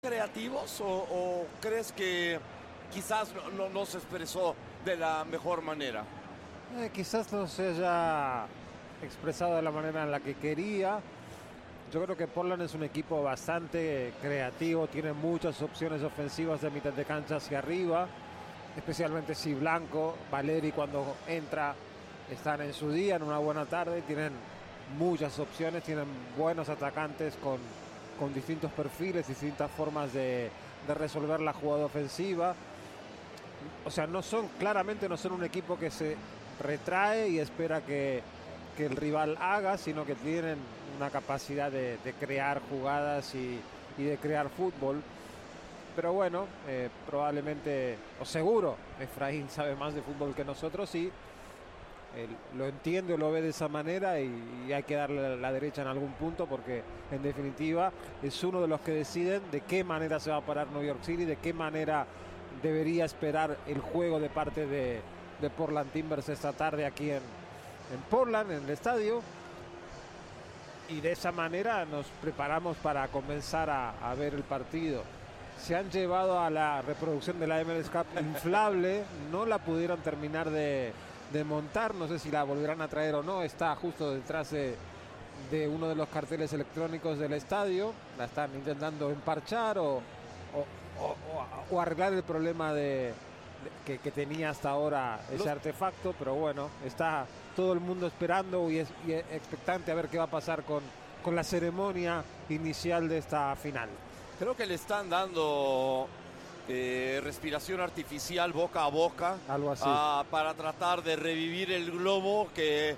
creativos o crees que quizás no se expresó de la mejor manera? Quizás no se haya expresado de la manera en la que quería. Yo creo que Portland es un equipo bastante creativo, tiene muchas opciones ofensivas de mitad de cancha hacia arriba, especialmente si Blanco, Valeri cuando entra están en su día, en una buena tarde, tienen muchas opciones, tienen buenos atacantes con distintos perfiles, distintas formas de resolver la jugada ofensiva. O sea, claramente no son un equipo que se retrae y espera que el rival haga, sino que tienen una capacidad de crear jugadas y de crear fútbol. Pero bueno, probablemente, o seguro, Efraín sabe más de fútbol que nosotros y lo entiende o lo ve de esa manera y hay que darle la derecha en algún punto porque en definitiva es uno de los que deciden de qué manera se va a parar New York City, de qué manera debería esperar el juego de parte de Portland Timbers esta tarde aquí en Portland, en el estadio. Y de esa manera nos preparamos para comenzar a ver el partido. Se han llevado a la reproducción de la MLS Cup inflable, no la pudieron terminar de montar, no sé si la volverán a traer o no, está justo detrás de uno de los carteles electrónicos del estadio, la están intentando emparchar o arreglar el problema que tenía hasta ahora ese artefacto, pero bueno, está todo el mundo esperando y expectante a ver qué va a pasar con la ceremonia inicial de esta final. Creo que le están dando respiración artificial boca a boca, algo así, para tratar de revivir el globo que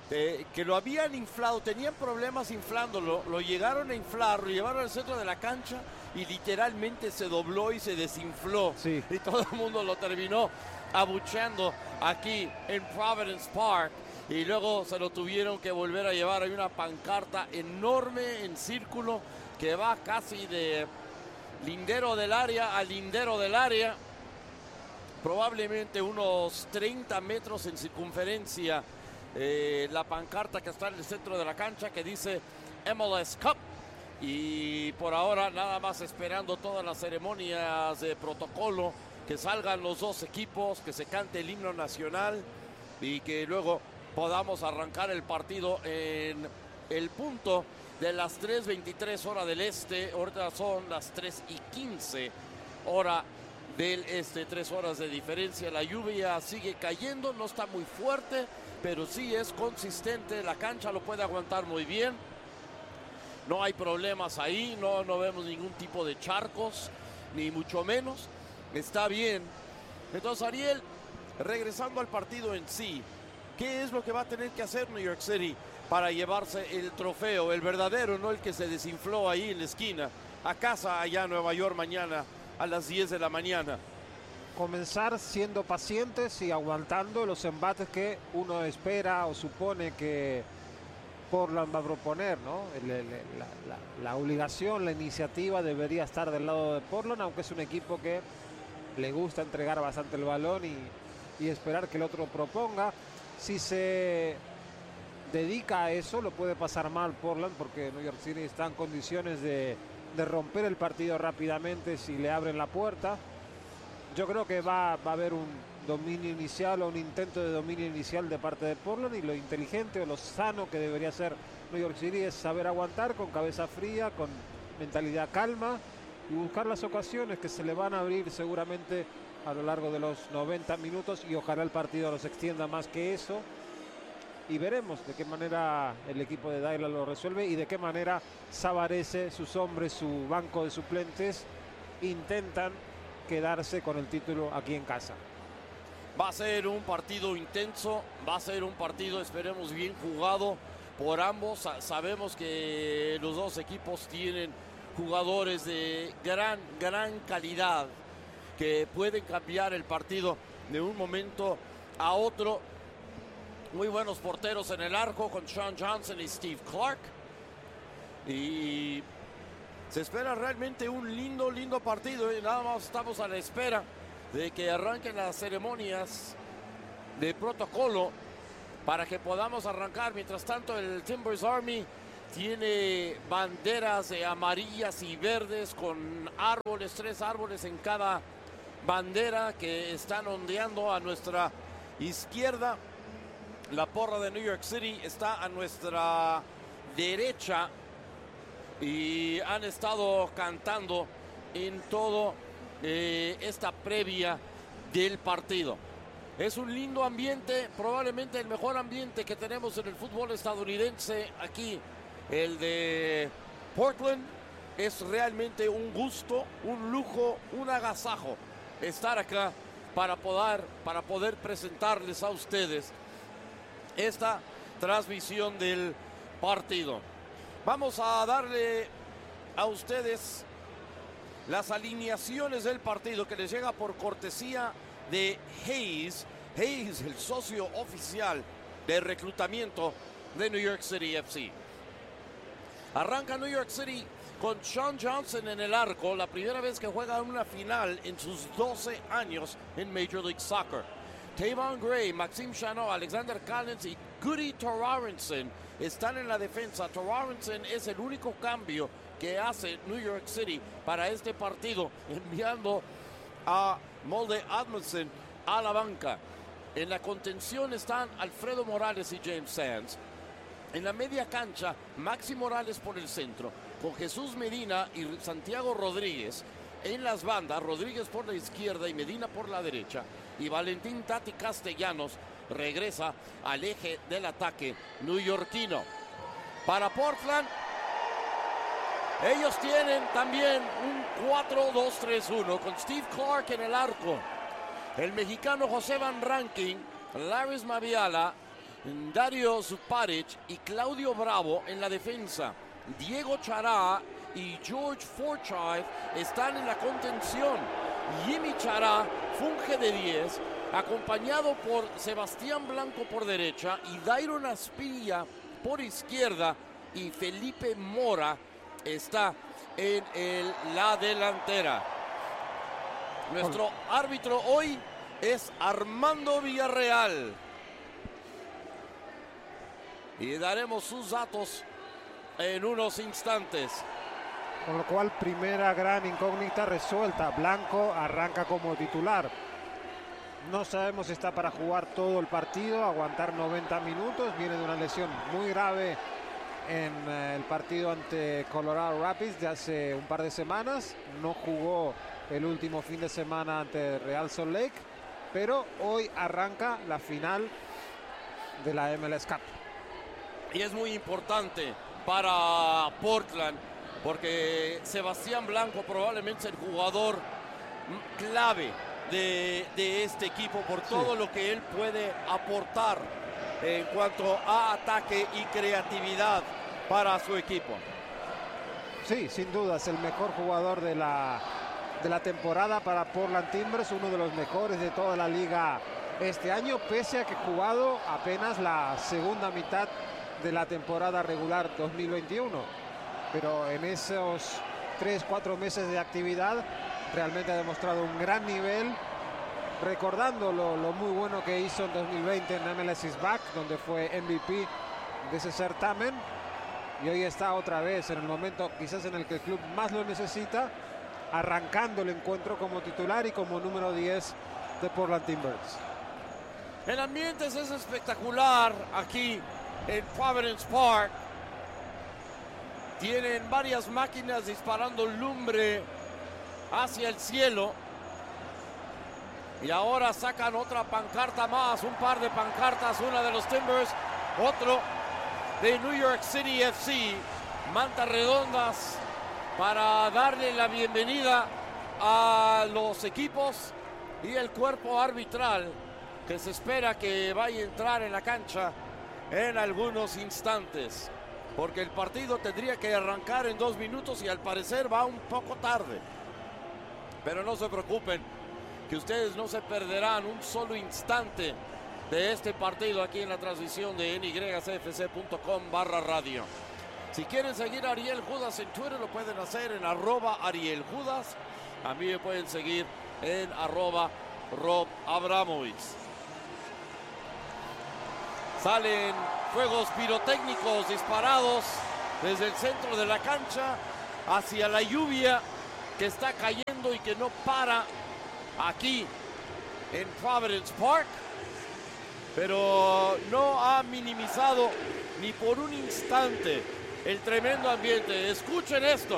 lo habían inflado, tenían problemas inflándolo, lo llegaron a inflar, lo llevaron al centro de la cancha y literalmente se dobló y se desinfló. Sí. Y todo el mundo lo terminó abucheando aquí en Providence Park y luego se lo tuvieron que volver a llevar. Hay una pancarta enorme en círculo que va casi de lindero del área a lindero del área, probablemente unos 30 metros en circunferencia. La pancarta que está en el centro de la cancha que dice MLS Cup, y por ahora nada más esperando todas las ceremonias de protocolo, que salgan los dos equipos, que se cante el himno nacional y que luego podamos arrancar el partido en el punto de las 3:23 hora del este. Ahorita son las 3:15 hora del este, 3 horas de diferencia. La lluvia sigue cayendo, no está muy fuerte, pero sí es consistente, la cancha lo puede aguantar muy bien, no hay problemas ahí, no vemos ningún tipo de charcos, ni mucho menos, está bien. Entonces, Ariel, regresando al partido en sí, ¿qué es lo que va a tener que hacer New York City para llevarse el trofeo, el verdadero, no el que se desinfló ahí en la esquina, a casa allá en Nueva York mañana a las 10 de la mañana? Comenzar siendo pacientes y aguantando los embates que uno espera o supone que Portland va a proponer, ¿no? La obligación, la iniciativa debería estar del lado de Portland, aunque es un equipo que le gusta entregar bastante el balón y esperar que el otro proponga. Si se dedica a eso, lo puede pasar mal Portland, porque New York City está en condiciones de romper el partido rápidamente si le abren la puerta. Yo creo que va a haber un dominio inicial o un intento de dominio inicial de parte de Portland, y lo inteligente o lo sano que debería ser New York City es saber aguantar con cabeza fría, con mentalidad calma y buscar las ocasiones que se le van a abrir seguramente a lo largo de los 90 minutos, y ojalá el partido no se extienda más que eso. Y veremos de qué manera el equipo de Daila lo resuelve y de qué manera Savarese, sus hombres, su banco de suplentes intentan quedarse con el título aquí en casa. Va a ser un partido intenso, va a ser un partido, esperemos, bien jugado por ambos. Sabemos que los dos equipos tienen jugadores de gran calidad que pueden cambiar el partido de un momento a otro. Muy buenos porteros en el arco con Sean Johnson y Steve Clark. Y se espera realmente un lindo partido, y nada más estamos a la espera de que arranquen las ceremonias de protocolo para que podamos arrancar. Mientras tanto, el Timbers Army tiene banderas amarillas y verdes con árboles, 3 árboles en cada bandera que están ondeando a nuestra izquierda. La porra de New York City está a nuestra derecha y han estado cantando en todo esta previa del partido. Es un lindo ambiente, probablemente el mejor ambiente que tenemos en el fútbol estadounidense aquí, el de Portland. Es realmente un gusto, un lujo, un agasajo estar acá para poder presentarles a ustedes esta transmisión del partido. Vamos a darle a ustedes las alineaciones del partido que les llega por cortesía de Hayes. Hayes, el socio oficial de reclutamiento de New York City FC. Arranca New York City con Sean Johnson en el arco, la primera vez que juega una final en sus 12 años en Major League Soccer. Tavon Gray, Maxime Chanot, Alexander Callens y Goody Torrarson están en la defensa. Torrarson es el único cambio que hace New York City para este partido, enviando a Molde Admundson a la banca. En la contención están Alfredo Morales y James Sands. En la media cancha, Maxi Morales por el centro, con Jesús Medina y Santiago Rodríguez. En las bandas, Rodríguez por la izquierda y Medina por la derecha. Y Valentín Tati Castellanos regresa al eje del ataque neoyorquino. Para Portland, ellos tienen también un 4-2-3-1 con Steve Clark en el arco. El mexicano José Van Rankin, Laris Maviala, Dario Zuparic y Claudio Bravo en la defensa. Diego Chará y George Forsyth están en la contención. Jimmy Chará funge de 10, acompañado por Sebastián Blanco por derecha y Dairon Aspilla por izquierda, y Felipe Mora está en la delantera. Nuestro árbitro hoy es Armando Villarreal. Y daremos sus datos en unos instantes. Con lo cual, primera gran incógnita resuelta. Blanco arranca como titular. No sabemos si está para jugar todo el partido, aguantar 90 minutos. Viene de una lesión muy grave en el partido ante Colorado Rapids de hace un par de semanas. No jugó el último fin de semana ante Real Salt Lake, pero hoy arranca la final de la MLS Cup. Y es muy importante para Portland, porque Sebastián Blanco probablemente es el jugador clave de este equipo por todo lo que él puede aportar en cuanto a ataque y creatividad para su equipo. Sí, sin duda es el mejor jugador de la temporada para Portland Timbers, uno de los mejores de toda la liga este año, pese a que ha jugado apenas la segunda mitad de la temporada regular 2021, pero en esos 3-4 meses de actividad realmente ha demostrado un gran nivel, recordando lo muy bueno que hizo en 2020 en MLS is Back, donde fue MVP de ese certamen, y hoy está otra vez en el momento quizás en el que el club más lo necesita, arrancando el encuentro como titular y como número 10 de Portland Timbers. El ambiente es espectacular aquí en Providence Park. Tienen varias máquinas disparando lumbre hacia el cielo. Y ahora sacan otra pancarta más, un par de pancartas, una de los Timbers, otro de New York City FC. Mantas redondas para darle la bienvenida a los equipos y el cuerpo arbitral, que se espera que vaya a entrar en la cancha en algunos instantes, porque el partido tendría que arrancar en 2 minutos y al parecer va un poco tarde. Pero no se preocupen, que ustedes no se perderán un solo instante de este partido aquí en la transmisión de nycfc.com/radio. Si quieren seguir a Ariel Judas en Twitter, lo pueden hacer en @ArielJudas. A mí me pueden seguir en @RobAbramovich. Salen fuegos pirotécnicos disparados desde el centro de la cancha hacia la lluvia que está cayendo y que no para aquí en Providence Park, pero no ha minimizado ni por un instante el tremendo ambiente. Escuchen esto.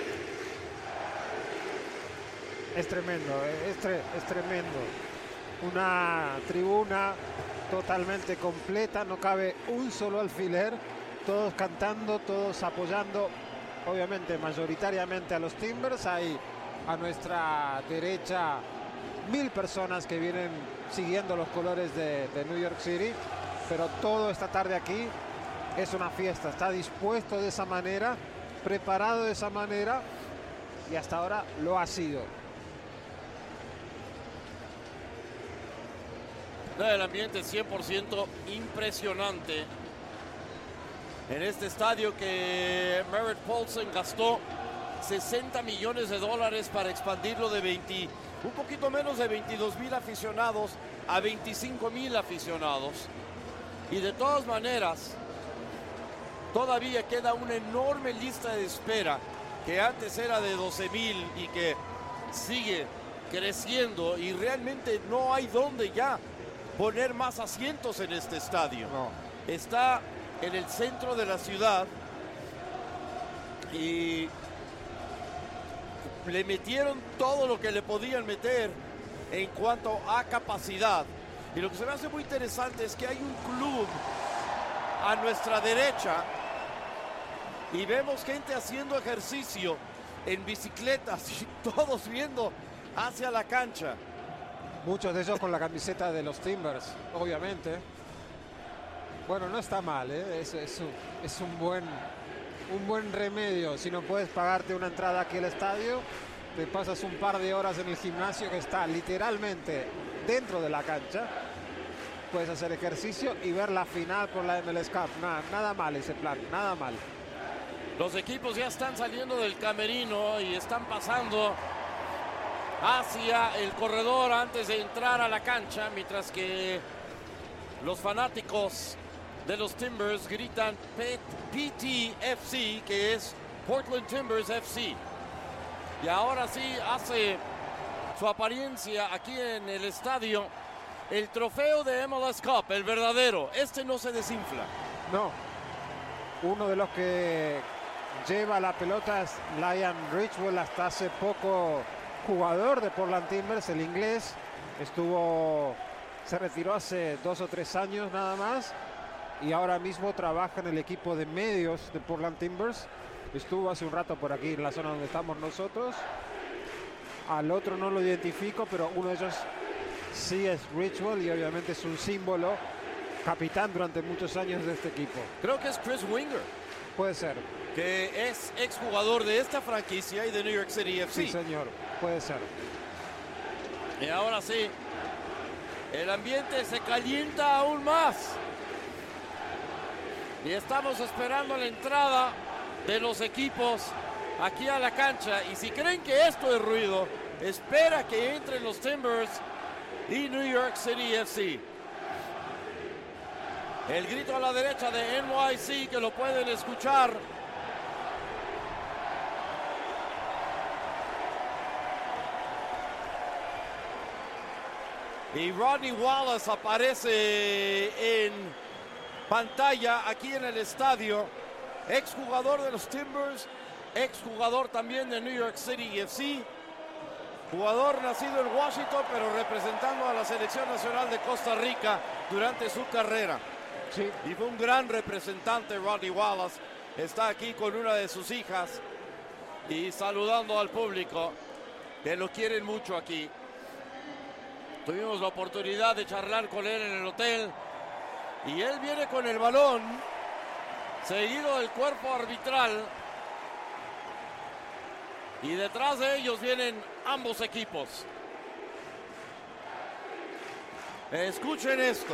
Es tremendo, es tremendo. Una tribuna totalmente completa, no cabe un solo alfiler, todos cantando, todos apoyando, obviamente mayoritariamente a los Timbers. Hay a nuestra derecha 1000 personas que vienen siguiendo los colores de New York City, pero todo esta tarde aquí es una fiesta, está dispuesto de esa manera, preparado de esa manera y hasta ahora lo ha sido. El ambiente es 100% impresionante en este estadio que Merritt Paulson gastó $60 millones para expandirlo de un poquito menos de 22,000 aficionados a 25,000 aficionados. Y de todas maneras, todavía queda una enorme lista de espera que antes era de 12,000 y que sigue creciendo, y realmente no hay donde ya poner más asientos en este estadio. No. Está en el centro de la ciudad y le metieron todo lo que le podían meter en cuanto a capacidad. Y lo que se me hace muy interesante es que hay un club a nuestra derecha y vemos gente haciendo ejercicio en bicicletas y todos viendo hacia la cancha. Muchos de ellos con la camiseta de los Timbers, obviamente. Bueno, no está mal, ¿eh? Es un buen remedio. Si no puedes pagarte una entrada aquí al estadio, te pasas un par de horas en el gimnasio que está literalmente dentro de la cancha. Puedes hacer ejercicio y ver la final por la MLS Cup. Nada mal ese plan, nada mal. Los equipos ya están saliendo del camerino y están pasando hacia el corredor antes de entrar a la cancha, mientras que los fanáticos de los Timbers gritan PTFC, que es Portland Timbers FC. Y ahora sí hace su apariencia aquí en el estadio el trofeo de MLS Cup, el verdadero. Este no se desinfla. No. Uno de los que lleva la pelota es Liam Richwell, hasta hace poco jugador de Portland Timbers, el inglés. Se retiró hace 2 o 3 años nada más y ahora mismo trabaja en el equipo de medios de Portland Timbers. Estuvo hace un rato por aquí en la zona donde estamos nosotros. Al otro no lo identifico, pero uno de ellos sí es Richwell y obviamente es un símbolo, capitán durante muchos años de este equipo. Creo que es Chris Winger. Puede ser. Que es exjugador de esta franquicia y de New York City FC. Sí, señor, puede ser. Y ahora sí, el ambiente se calienta aún más. Y estamos esperando la entrada de los equipos aquí a la cancha. Y si creen que esto es ruido, espera que entren los Timbers y New York City FC. El grito a la derecha de NYC, que lo pueden escuchar. Y Rodney Wallace aparece en pantalla aquí en el estadio. Exjugador de los Timbers, exjugador también de New York City FC. Jugador nacido en Washington, pero representando a la selección nacional de Costa Rica durante su carrera. Sí. Y fue un gran representante Rodney Wallace. Está aquí con una de sus hijas y saludando al público, que lo quieren mucho aquí. Tuvimos la oportunidad de charlar con él en el hotel y él viene con el balón, seguido del cuerpo arbitral, y detrás de ellos vienen ambos equipos. Escuchen esto.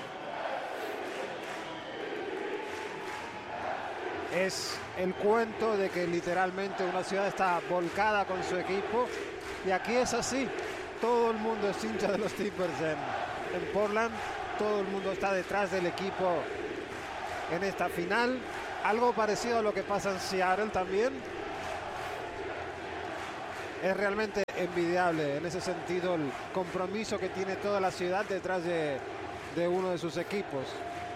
Es el cuento de que literalmente una ciudad está volcada con su equipo y aquí es así. Todo el mundo es hincha de los Timbers en Portland. Todo el mundo está detrás del equipo en esta final. Algo parecido a lo que pasa en Seattle también. Es realmente envidiable en ese sentido el compromiso que tiene toda la ciudad detrás de uno de sus equipos.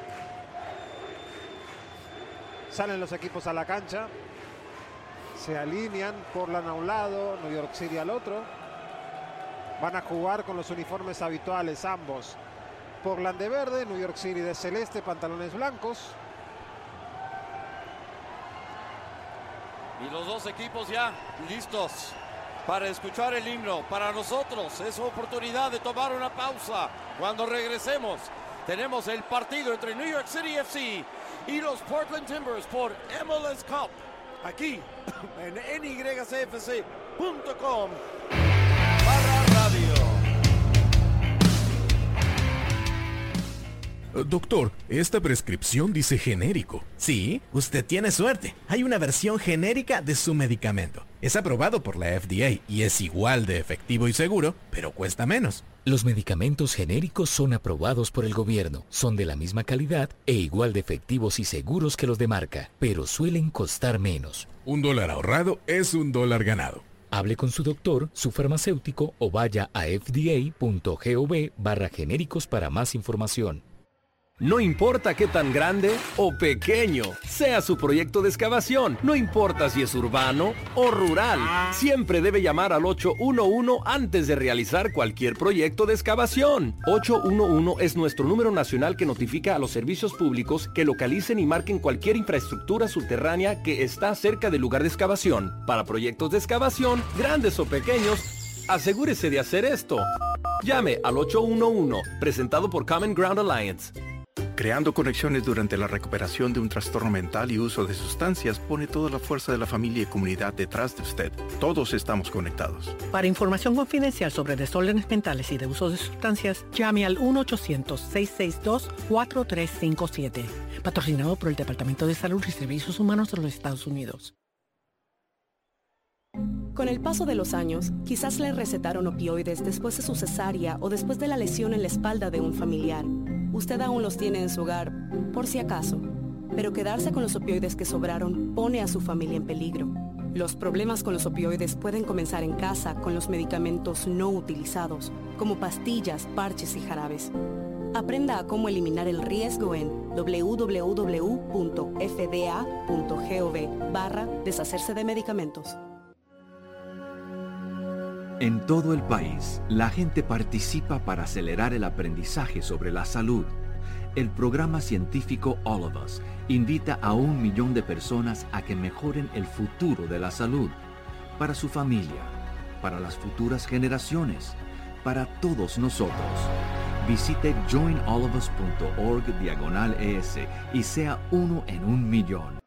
Salen los equipos a la cancha. Se alinean, Portland a un lado, New York City al otro. Van a jugar con los uniformes habituales ambos. Portland de verde, New York City de celeste, pantalones blancos. Y los dos equipos ya listos para escuchar el himno. Para nosotros es oportunidad de tomar una pausa. Cuando regresemos, tenemos el partido entre New York City FC y los Portland Timbers por MLS Cup. Aquí en nycfc.com/radio. Doctor, esta prescripción dice genérico. Sí, usted tiene suerte. Hay una versión genérica de su medicamento. Es aprobado por la FDA y es igual de efectivo y seguro, pero cuesta menos. Los medicamentos genéricos son aprobados por el gobierno, son de la misma calidad e igual de efectivos y seguros que los de marca, pero suelen costar menos. $1 ahorrado es $1 ganado. Hable con su doctor, su farmacéutico o vaya a fda.gov/genéricos para más información. No importa qué tan grande o pequeño sea su proyecto de excavación, no importa si es urbano o rural, siempre debe llamar al 811 antes de realizar cualquier proyecto de excavación. 811 es nuestro número nacional que notifica a los servicios públicos que localicen y marquen cualquier infraestructura subterránea que está cerca del lugar de excavación. Para proyectos de excavación, grandes o pequeños, asegúrese de hacer esto. Llame al 811, presentado por Common Ground Alliance. Creando conexiones durante la recuperación de un trastorno mental y uso de sustancias pone toda la fuerza de la familia y comunidad detrás de usted. Todos estamos conectados. Para información confidencial sobre desórdenes mentales y de uso de sustancias, llame al 1-800-662-4357. Patrocinado por el Departamento de Salud y Servicios Humanos de los Estados Unidos. Con el paso de los años, quizás le recetaron opioides después de su cesárea o después de la lesión en la espalda de un familiar. Usted aún los tiene en su hogar, por si acaso. Pero quedarse con los opioides que sobraron pone a su familia en peligro. Los problemas con los opioides pueden comenzar en casa con los medicamentos no utilizados, como pastillas, parches y jarabes. Aprenda a cómo eliminar el riesgo en www.fda.gov/deshacerse de medicamentos. En todo el país, la gente participa para acelerar el aprendizaje sobre la salud. El programa científico All of Us invita a 1 millón de personas a que mejoren el futuro de la salud, para su familia, para las futuras generaciones, para todos nosotros. Visite joinallofus.org/ES y sea uno en 1 millón.